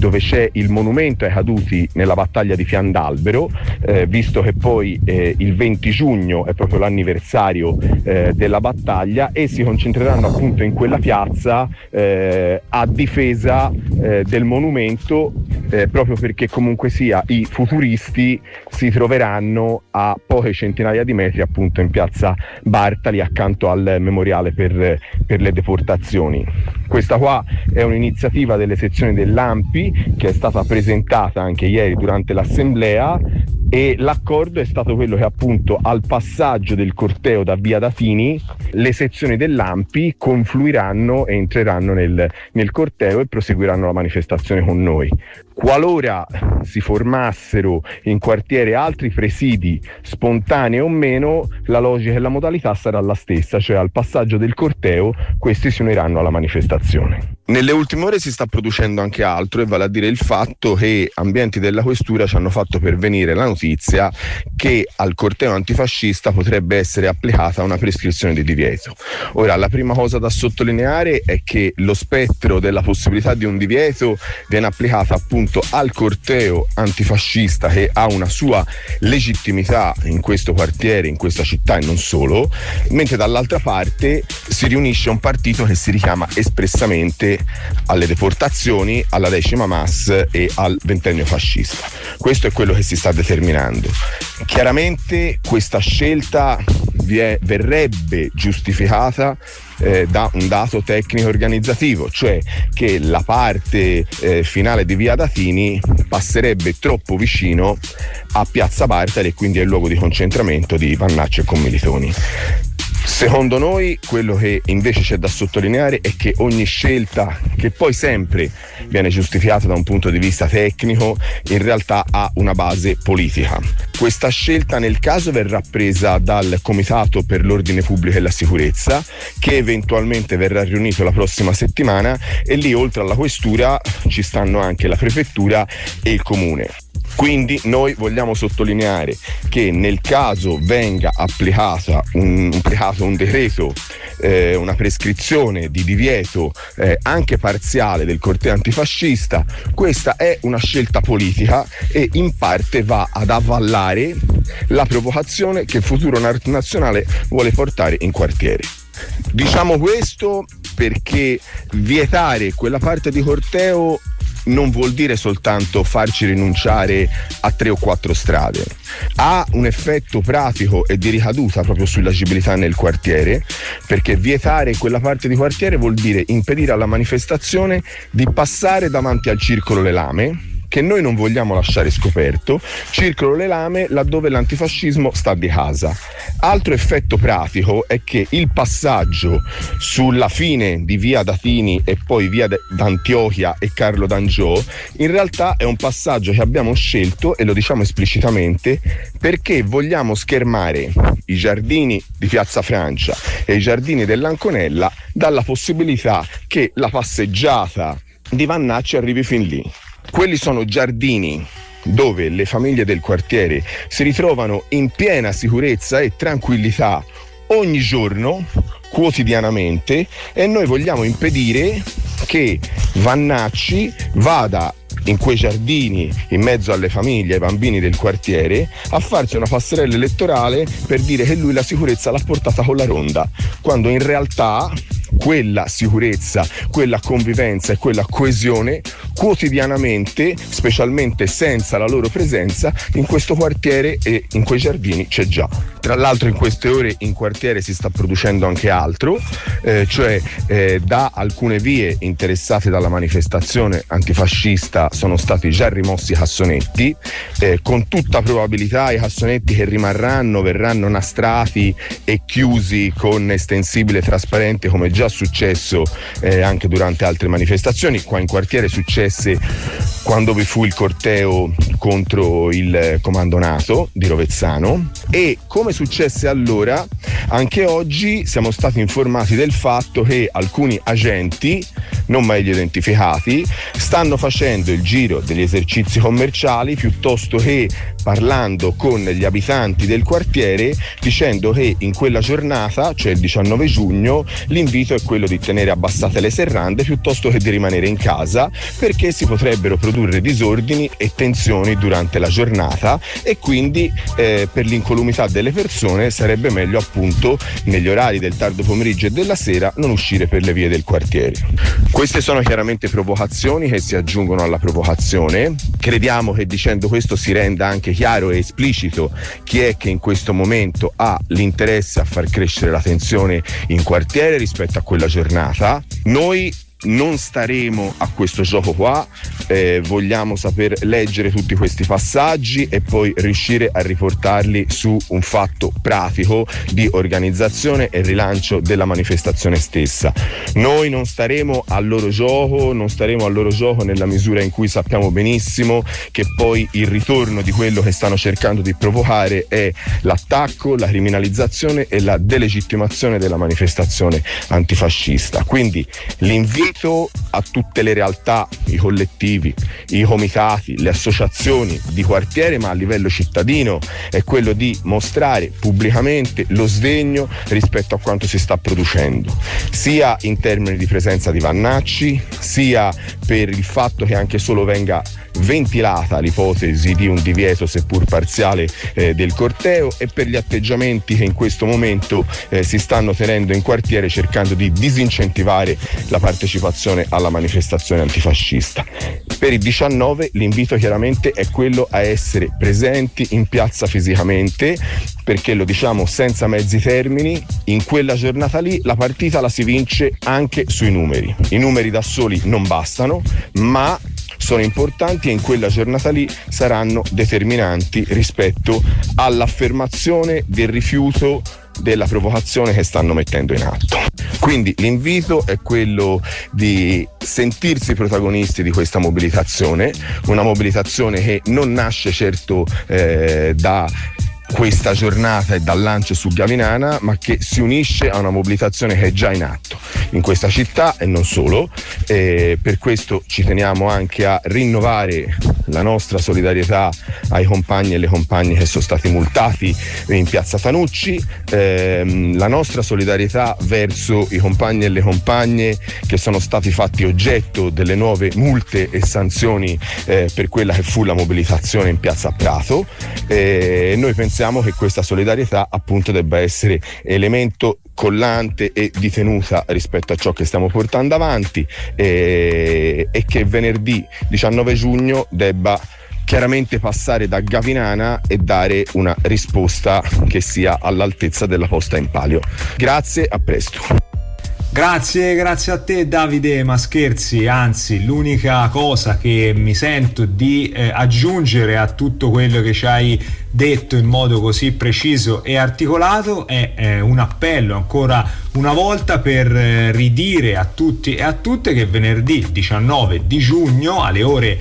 dove c'è il monumento ai caduti nella battaglia di Fiandalbero, visto che poi il 20 giugno è proprio l'anniversario della battaglia, e si concentreranno appunto in quella piazza a difesa del monumento, proprio perché comunque sia i futuristi si troveranno a poche centinaia di metri appunto in piazza Bartali, accanto al memoriale per le deportazioni. Questa qua è un'iniziativa delle sezioni dell'ANPI che è stata presentata anche ieri durante l'assemblea, e l'accordo è stato quello che appunto al passaggio del corteo da via Datini le sezioni dell'ANPI confluiranno e entreranno nel corteo e proseguiranno la manifestazione con noi. Qualora si formassero in quartiere altri presidi, spontanei o meno, la logica e la modalità sarà la stessa, cioè al passaggio del corteo questi si uniranno alla manifestazione. Nelle ultime ore si sta producendo anche altro, e vale a dire il fatto che ambienti della questura ci hanno fatto pervenire la notizia che al corteo antifascista potrebbe essere applicata una prescrizione di divieto. Ora, la prima cosa da sottolineare è che lo spettro della possibilità di un divieto viene applicata appunto al corteo antifascista, che ha una sua legittimità in questo quartiere, in questa città e non solo, mentre dall'altra parte si riunisce un partito che si richiama espressamente alle deportazioni, alla 10ª MAS e al ventennio fascista. Questo è quello che si sta determinando. Chiaramente questa scelta verrebbe giustificata da un dato tecnico organizzativo, cioè che la parte finale di via Datini passerebbe troppo vicino a piazza Bartali e quindi è il luogo di concentramento di Vannacci e commilitoni. Secondo noi quello che invece c'è da sottolineare è che ogni scelta, che poi sempre viene giustificata da un punto di vista tecnico, in realtà ha una base politica. Questa scelta nel caso verrà presa dal Comitato per l'Ordine Pubblico e la Sicurezza, che eventualmente verrà riunito la prossima settimana, e lì oltre alla questura ci stanno anche la prefettura e il comune. Quindi noi vogliamo sottolineare che nel caso venga applicato un decreto, una prescrizione di divieto anche parziale del corteo antifascista, questa è una scelta politica e in parte va ad avvallare la provocazione che il futuro nazionale vuole portare in quartiere. Diciamo questo perché vietare quella parte di corteo non vuol dire soltanto farci rinunciare a 3 o 4 strade, ha un effetto pratico e di ricaduta proprio sull'agibilità nel quartiere, perché vietare quella parte di quartiere vuol dire impedire alla manifestazione di passare davanti al circolo Le Lame, che noi non vogliamo lasciare scoperto, circolo Le Lame laddove l'antifascismo sta di casa. Altro effetto pratico è che il passaggio sulla fine di via Datini e poi via d'Antiochia e Carlo d'Angiò in realtà è un passaggio che abbiamo scelto, e lo diciamo esplicitamente, perché vogliamo schermare i giardini di Piazza Francia e i giardini dell'Anconella dalla possibilità che la passeggiata di Vannacci arrivi fin lì. Quelli sono giardini dove le famiglie del quartiere si ritrovano in piena sicurezza e tranquillità ogni giorno, quotidianamente, e noi vogliamo impedire che Vannacci vada in quei giardini, in mezzo alle famiglie, ai bambini del quartiere, a farsi una passerella elettorale per dire che lui la sicurezza l'ha portata con la ronda, quando in realtà quella sicurezza, quella convivenza e quella coesione quotidianamente, specialmente senza la loro presenza, in questo quartiere e in quei giardini c'è già. Tra l'altro in queste ore in quartiere si sta producendo anche altro, cioè da alcune vie interessate dalla manifestazione antifascista sono stati già rimossi i cassonetti, con tutta probabilità i cassonetti che rimarranno verranno nastrati e chiusi con estensibile trasparente, come già successo anche durante altre manifestazioni. Qua in quartiere successe quando vi fu il corteo contro il comando NATO di Rovezzano, e come successe allora anche oggi siamo stati informati del fatto che alcuni agenti non meglio identificati stanno facendo il giro degli esercizi commerciali piuttosto che parlando con gli abitanti del quartiere, dicendo che in quella giornata, cioè il 19 giugno, l'invito è quello di tenere abbassate le serrande piuttosto che di rimanere in casa, perché si potrebbero produrre disordini e tensioni durante la giornata e quindi per l'incolumità delle persone sarebbe meglio appunto negli orari del tardo pomeriggio e della sera non uscire per le vie del quartiere. Queste sono chiaramente provocazioni che si aggiungono alla provocazione. Crediamo che dicendo questo si renda anche chiaro e esplicito chi è che in questo momento ha l'interesse a far crescere la tensione in quartiere rispetto a quella giornata. Noi non staremo a questo gioco qua, vogliamo saper leggere tutti questi passaggi e poi riuscire a riportarli su un fatto pratico di organizzazione e rilancio della manifestazione stessa. Noi non staremo al loro gioco nella misura in cui sappiamo benissimo che poi il ritorno di quello che stanno cercando di provocare è l'attacco, la criminalizzazione e la delegittimazione della manifestazione antifascista. Quindi l'invito a tutte le realtà, i collettivi, i comitati, le associazioni di quartiere, ma a livello cittadino, è quello di mostrare pubblicamente lo sdegno rispetto a quanto si sta producendo, sia in termini di presenza di Vannacci, sia per il fatto che anche solo venga ventilata l'ipotesi di un divieto seppur parziale del corteo, e per gli atteggiamenti che in questo momento si stanno tenendo in quartiere cercando di disincentivare la partecipazione alla manifestazione antifascista. Per il 19 l'invito chiaramente è quello a essere presenti in piazza fisicamente, perché lo diciamo senza mezzi termini, in quella giornata lì la partita la si vince anche sui numeri. I numeri da soli non bastano, ma sono importanti e in quella giornata lì saranno determinanti rispetto all'affermazione del rifiuto della provocazione che stanno mettendo in atto. Quindi l'invito è quello di sentirsi protagonisti di questa mobilitazione, una mobilitazione che non nasce certo da questa giornata e dal lancio su Gavinana, ma che si unisce a una mobilitazione che è già in atto in questa città e non solo. Per questo ci teniamo anche a rinnovare la nostra solidarietà ai compagni e alle compagne che sono stati multati in piazza Tanucci, la nostra solidarietà verso i compagni e le compagne che sono stati fatti oggetto delle nuove multe e sanzioni per quella che fu la mobilitazione in piazza Prato. Noi pensiamo che questa solidarietà appunto debba essere elemento collante e di tenuta rispetto a ciò che stiamo portando avanti, e che venerdì 19 giugno debba chiaramente passare da Gavinana e dare una risposta che sia all'altezza della posta in palio. Grazie, a presto. Grazie a te Davide, ma scherzi, anzi l'unica cosa che mi sento di aggiungere a tutto quello che ci hai detto in modo così preciso e articolato è un appello ancora una volta per ridire a tutti e a tutte che venerdì 19 di giugno alle ore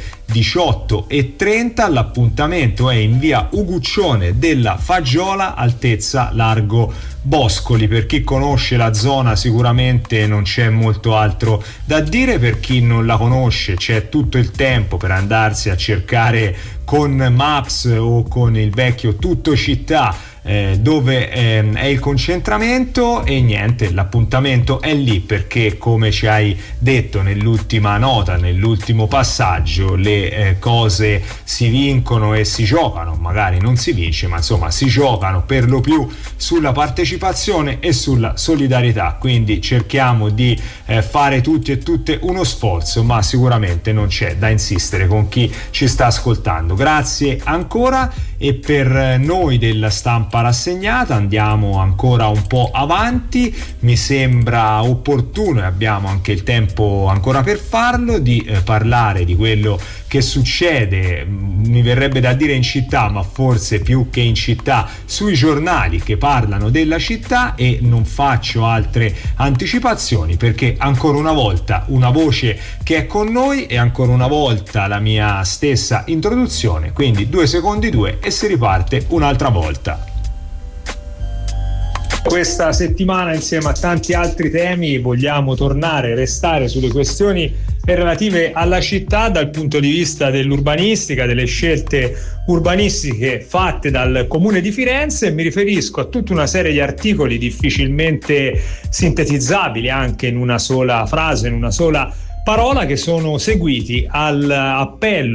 18:30 l'appuntamento è in via Uguccione della Faggiola, altezza largo Boscoli. Per chi conosce la zona sicuramente non c'è molto altro da dire, per chi non la conosce c'è tutto il tempo per andarsi a cercare con Maps o con il vecchio Tutto Città dove è il concentramento, e niente, l'appuntamento è lì perché, come ci hai detto nell'ultima nota, nell'ultimo passaggio, le cose si vincono e si giocano, magari non si vince, ma insomma si giocano per lo più sulla partecipazione e sulla solidarietà. Quindi cerchiamo di fare tutti e tutte uno sforzo, ma sicuramente non c'è da insistere con chi ci sta ascoltando. Grazie ancora, e per noi della Stampa Rassegnata andiamo ancora un po' avanti. Mi sembra opportuno, e abbiamo anche il tempo ancora per farlo, di parlare di quello che succede, mi verrebbe da dire in città, ma forse più che in città, sui giornali che parlano della città, e non faccio altre anticipazioni perché ancora una volta una voce che è con noi e ancora una volta la mia stessa introduzione, quindi 2 secondi 2 e si riparte un'altra volta. Questa settimana, insieme a tanti altri temi, vogliamo restare sulle questioni relative alla città dal punto di vista dell'urbanistica, delle scelte urbanistiche fatte dal Comune di Firenze. Mi riferisco a tutta una serie di articoli difficilmente sintetizzabili anche in una sola frase, in una sola parola, che sono seguiti all'appello